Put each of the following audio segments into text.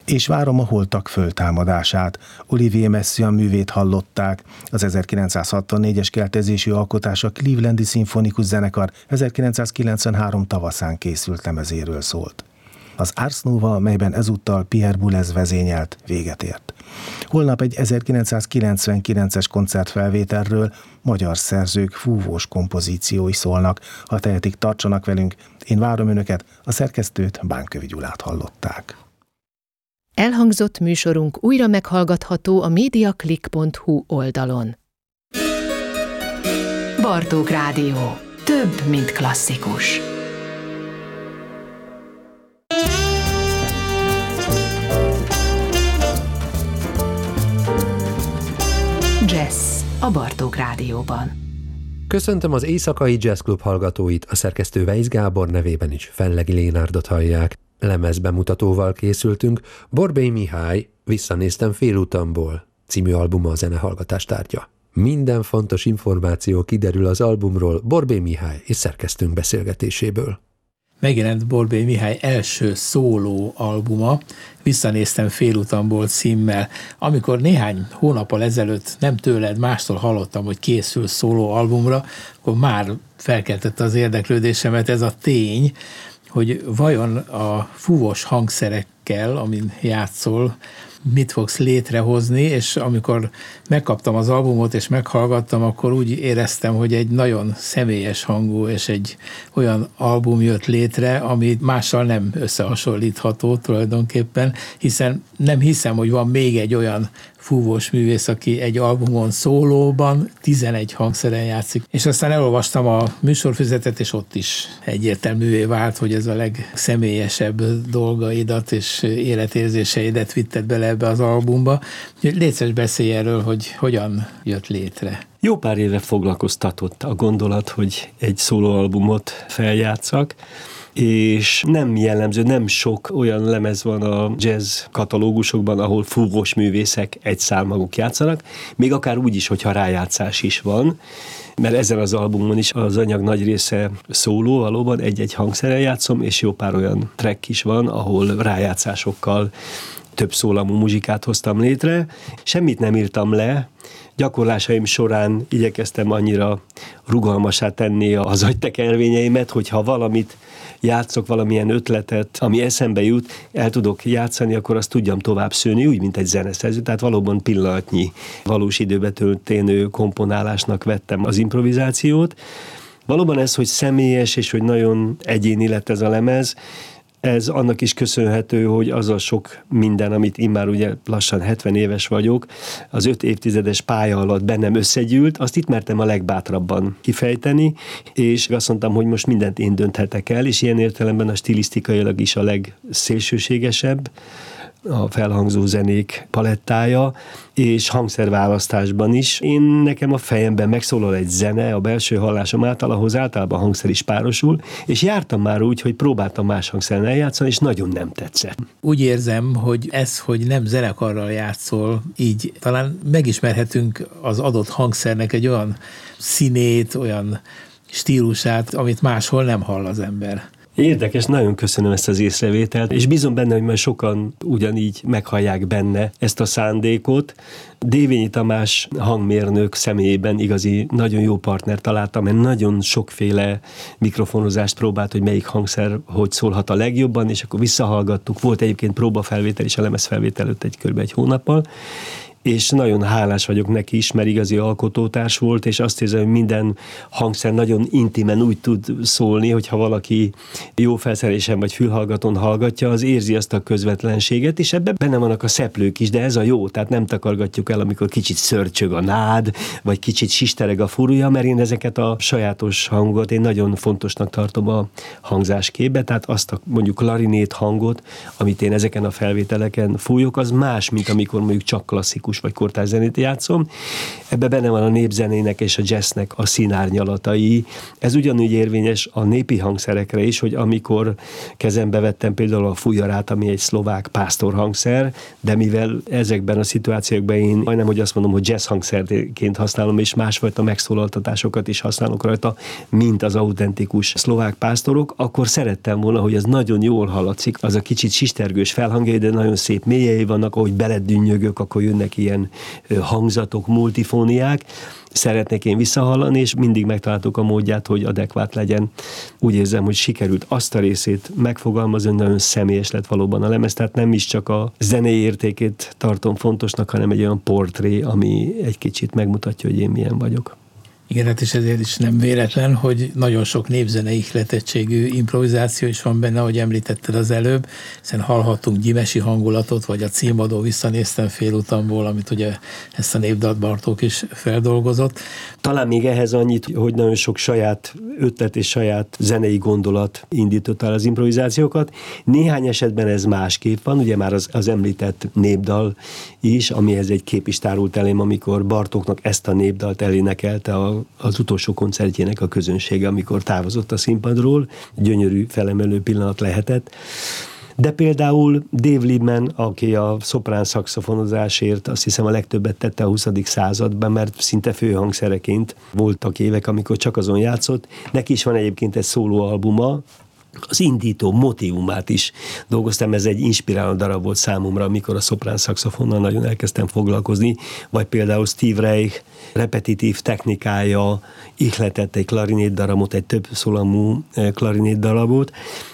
És várom a holtak föltámadását. Olivier Messiaen művét hallották. Az 1964-es keltezésű alkotás a Clevelandi Szimfonikus Zenekar 1993 tavaszán készült lemezéről szólt. Az Ars Nova, melyben ezúttal Pierre Boulez vezényelt, véget ért. Holnap egy 1999-es koncertfelvételről magyar szerzők fúvós kompozíciói szólnak. Ha tehetik, tartsanak velünk. Én várom önöket, a szerkesztőt, Bánkövi Gyulát hallották. Elhangzott műsorunk újra meghallgatható a mediaclick.hu oldalon. Bartók Rádió. Több, mint klasszikus. Jazz a Bartók Rádióban. Köszöntöm az Éjszakai Jazz Club hallgatóit, a szerkesztő Weisz Gábor nevében is Fellegi Lénárdot hallják. Lemezbemutatóval készültünk, Borbély Mihály Visszanéztem félutamból című albuma a zenehallgatás tárgya. Minden fontos információ kiderül az albumról Borbély Mihály és szerkesztőnk beszélgetéséből. Megjelent Borbély Mihály első szóló albuma, Visszanéztem félutamból címmel. Amikor néhány hónappal ezelőtt nem tőled, mástól hallottam, hogy készül szóló albumra, akkor már felkeltette az érdeklődésemet ez a tény, hogy vajon a fúvós hangszerekkel, amin játszol, mit fogsz létrehozni, és amikor megkaptam az albumot, és meghallgattam, akkor úgy éreztem, hogy egy nagyon személyes hangú, és egy olyan album jött létre, ami mással nem összehasonlítható tulajdonképpen, hiszen nem hiszem, hogy van még egy olyan fúvós művész, aki egy albumon szólóban 11 hangszeren játszik. És aztán elolvastam a műsorfüzetet, és ott is egyértelművé vált, hogy ez a legszemélyesebb dolgaidat és életérzéseidet vitted bele ebbe az albumba. Légy szíves, beszélj erről, hogy hogyan jött létre. Jó pár éve foglalkoztatott a gondolat, hogy egy szólóalbumot feljátszak, és nem jellemző, nem sok olyan lemez van a jazz katalógusokban, ahol fúvós művészek egy szál maguk játszanak, még akár úgy is, hogyha rájátszás is van, mert ezen az albumon is az anyag nagy része szóló, valóban egy-egy hangszeren játszom, és jó pár olyan track is van, ahol rájátszásokkal több szólamú muzsikát hoztam létre. Semmit nem írtam le, gyakorlásaim során igyekeztem annyira rugalmassá tenni az agytekervényeimet, hogyha valamit játszok, valamilyen ötletet, ami eszembe jut, el tudok játszani, akkor azt tudjam tovább szőni, úgy, mint egy zeneszerző. Tehát valóban pillanatnyi, valós időbe történő komponálásnak vettem az improvizációt. Valóban ez, hogy személyes és hogy nagyon egyéni lett ez a lemez, ez annak is köszönhető, hogy az a sok minden, amit immár ugye lassan 70 éves vagyok, az 5 évtizedes pálya alatt bennem összegyűlt, azt itt mertem a legbátrabban kifejteni, és azt mondtam, hogy most mindent én dönthetek el, és ilyen értelemben a stilisztikailag is a legszélsőségesebb a felhangzó zenék palettája, és hangszerválasztásban is. Nekem a fejemben megszólal egy zene, a belső hallásom által, ahhoz általában hangszer is párosul, és jártam már úgy, hogy próbáltam más hangszeren eljátszani, és nagyon nem tetszett. Úgy érzem, hogy ez, hogy nem zenekarral játszol, így talán megismerhetünk az adott hangszernek egy olyan színét, olyan stílusát, amit máshol nem hall az ember. Érdekes, nagyon köszönöm ezt az észrevételt, és bízom benne, hogy majd sokan ugyanígy meghallják benne ezt a szándékot. Dévényi Tamás hangmérnök személyében igazi, nagyon jó partner találtam, mert nagyon sokféle mikrofonozást próbált, hogy melyik hangszer hogy szólhat a legjobban, és akkor visszahallgattuk. Volt egyébként próbafelvétel és a lemezfelvétel előtt kb. Egy hónappal, és nagyon hálás vagyok neki is, mert igazi alkotótárs volt, és azt érzem, hogy minden hangszer nagyon intimen úgy tud szólni, hogyha valaki jó felszerelésen vagy fülhallgatón hallgatja, az érzi azt a közvetlenséget, és ebben benne vannak a szeplők is, de ez a jó, tehát nem takargatjuk el, amikor kicsit szörcsög a nád, vagy kicsit sistereg a furúja, mert én ezeket a sajátos hangokat én nagyon fontosnak tartom a hangzásképbe, tehát azt a mondjuk klarinét hangot, amit én ezeken a felvételeken fújok, az más, mint amikor mondjuk csak klasszikus klasszikus vagy kortárs zenét játszom. Ebben benne van a népzenének és a jazznek a színárnyalatai. Ez ugyanúgy érvényes a népi hangszerekre is, hogy amikor kezembe vettem például a fujarát, ami egy szlovák pásztorhangszer, de mivel ezekben a szituációkban én majdnem, hogy azt mondom, hogy jazz hangszerként használom, és másfajta megszólaltatásokat is használok rajta, mint az autentikus szlovák pásztorok, akkor szerettem volna, hogy ez nagyon jól hallatszik. Az a kicsit sistergős felhangjai, de nagyon szép mélyei vannak, ahogy beledünnyögök, akkor jönnek ilyen hangzatok, multifóniák. Szeretnék én visszahallani, és mindig megtaláltuk a módját, hogy adekvát legyen. Úgy érzem, hogy sikerült azt a részét megfogalmazni, nagyon személyes lett valóban a lemez, tehát nem is csak a zenei értékét tartom fontosnak, hanem egy olyan portré, ami egy kicsit megmutatja, hogy én milyen vagyok. Igen, hát és ezért is nem véletlen, hogy nagyon sok népzene ihletettségű improvizáció is van benne, ahogy említetted az előbb, hiszen hallhattunk gyimesi hangulatot, vagy a címadó Visszanéztem félutamból, amit ugye ezt a népdalt Bartók is feldolgozott. Talán még ehhez annyit, hogy nagyon sok saját ötlet és saját zenei gondolat indított el az improvizációkat. Néhány esetben ez másképp van, ugye már az említett népdal is, amihez egy kép is tárult elém, amikor Bartóknak ezt a népdalt elénekelte az utolsó koncertjének a közönsége, amikor távozott a színpadról. Gyönyörű, felemelő pillanat lehetett. De például Dave Liebman, aki a szoprán szaxofonozásért azt hiszem a legtöbbet tette a 20. században, mert szinte főhangszereként voltak évek, amikor csak azon játszott. Neki is van egyébként egy szólóalbuma, az indító motívumát is dolgoztam, ez egy inspiráló darab volt számomra, amikor a szoprán szaxofonnal nagyon elkezdtem foglalkozni, vagy például Steve Reich repetitív technikája ihletett egy klarinét darabot, egy több szólamú klarinét darabot,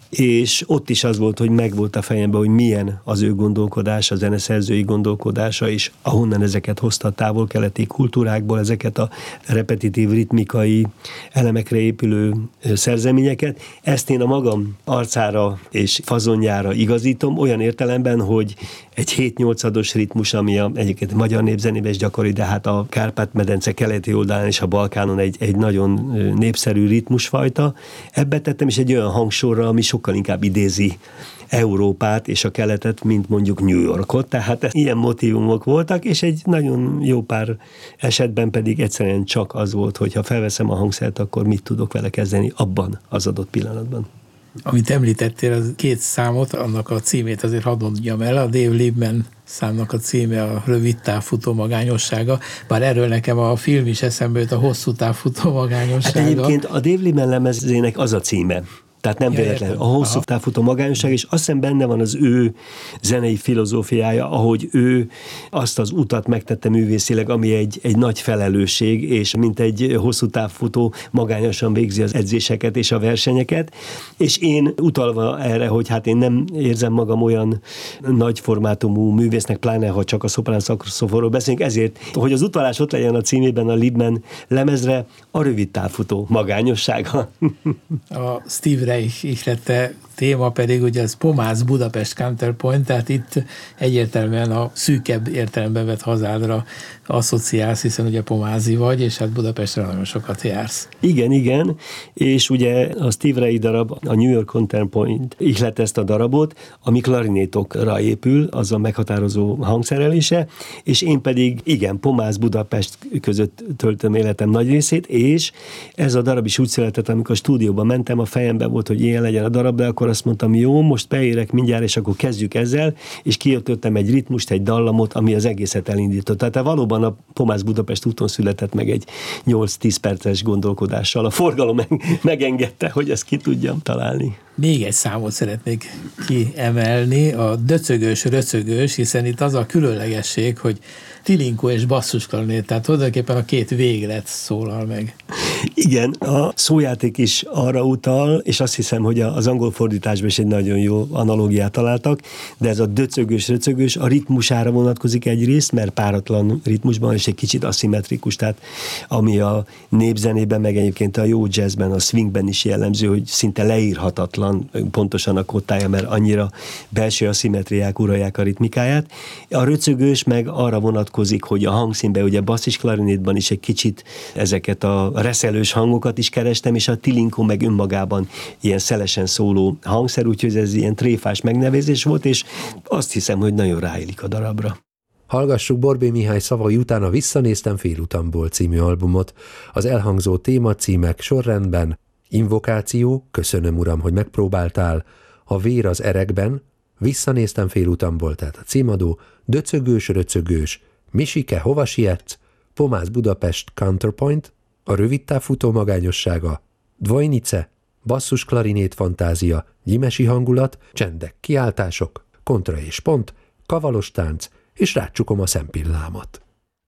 és ott is az volt, hogy megvolt a fejemben, hogy milyen az ő gondolkodása, a zeneszerzői gondolkodása, és ahonnan ezeket hozta a távol-keleti kultúrákból, ezeket a repetitív, ritmikai elemekre épülő szerzeményeket. Ezt én a magam arcára és fazonjára igazítom, olyan értelemben, hogy egy 7-8-ados ritmus, ami egyébként magyar népzenében is gyakori, de hát a Kárpát-medence keleti oldalán és a Balkánon egy nagyon népszerű ritmusfajta. Ebbe tettem is egy olyan hangsorra, ami sokkal inkább idézi Európát és a keletet, mint mondjuk New Yorkot, tehát ilyen motívumok voltak, és egy nagyon jó pár esetben pedig egyszerűen csak az volt, hogy ha felveszem a hangszert, akkor mit tudok vele kezdeni abban az adott pillanatban. Amit említettél, az két számot, annak a címét azért hadd mondjam el, a Dave Liebman számnak a címe a Rövid távfutó magányossága, bár erről nekem a film is eszembe jut, a Hosszú távfutó magányossága. Hát egyébként a Dave Liebman lemezének az a címe. Tehát nem véletlen. A hosszú távfutó magányosság, és azt hiszem benne van az ő zenei filozófiája, ahogy ő azt az utat megtette művészileg, ami egy nagy felelősség, és mint egy hosszú távfutó magányosan végzi az edzéseket és a versenyeket, és én utalva erre, hogy hát én nem érzem magam olyan nagy formátumú művésznek, pláne ha csak a szoprán szaxofonról beszélünk, ezért, hogy az utalás ott legyen a címében a Liebman lemezre, a rövid távfutó magányossága. A Steve Reich ihlette téma pedig ugye az Pomász Budapest Counterpoint, tehát itt egyértelműen a szűkebb értelemben vett hazádra asszociálsz, hiszen ugye pomázi vagy, és hát Budapestre nagyon sokat jársz. Igen, és ugye a Steve Reich darab, a New York Counterpoint ihlet ezt a darabot, ami klarinétokra épül, az a meghatározó hangszerelése, és én pedig Pomász Budapest között töltöm életem nagy részét, és ez a darab is úgy született, amikor a stúdióba mentem, a fejemben volt, hogy ilyen legyen a darab, de akkor azt mondtam, jó, most beérek mindjárt, és akkor kezdjük ezzel, és kiöltöttem egy ritmust, egy dallamot, ami az egészet elindított. Tehát valóban a Pomász Budapest úton született meg egy 8-10 perces gondolkodással. A forgalom megengedte, hogy ezt ki tudjam találni. Még egy számot szeretnék kiemelni, a döcögős-röcögős, hiszen itt az a különlegesség, hogy tilinkó és basszusklarinét, tehát tulajdonképpen a két véglet szólal meg. Igen, a szójáték is arra utal, és azt hiszem, hogy az angol fordításban is egy nagyon jó analógiát találtak, de ez a döcögős-röcögős a ritmusára vonatkozik egyrészt, mert páratlan ritmusban, és egy kicsit aszimmetrikus, tehát ami a népzenében, meg egyébként a jó jazzben, a swingben is jellemző, hogy szinte leírhatatlan pontosan a kottája, mert annyira belső aszimmetriák uralják a ritmikáját. A röcögős meg arra vonatkozik, hogy a hangszínben, ugye basszis klarinétban is egy kicsit ezeket a reszelős hangokat is kerestem, és a tilinkó meg önmagában ilyen szelesen szóló hangszer, úgyhogy ez ilyen tréfás megnevezés volt, és azt hiszem, hogy nagyon ráillik a darabra. Hallgassuk Borbély Mihály szavai után a Visszanéztem félutamból című albumot. Az elhangzó témacímek sorrendben: Invokáció, köszönöm uram, hogy megpróbáltál, A vér az erekben, Visszanéztem félutamból, tehát a címadó, Döcögős, röcögős, Misike, hova sietsz, Pomász Budapest, Counterpoint, A rövidtáv futó magányossága, Dvojnice, basszus klarinét fantázia, Gyimesi hangulat, Csendek, kiáltások, Kontra és pont, Kavalos tánc, és Rácsukom a szempillámat.